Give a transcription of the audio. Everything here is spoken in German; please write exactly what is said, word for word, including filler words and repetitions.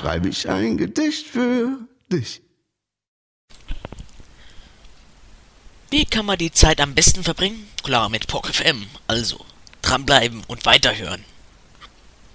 schreibe ich ein Gedicht für dich. Wie kann man die Zeit am besten verbringen? Klar, mit P O K F M. Also, dranbleiben und weiterhören.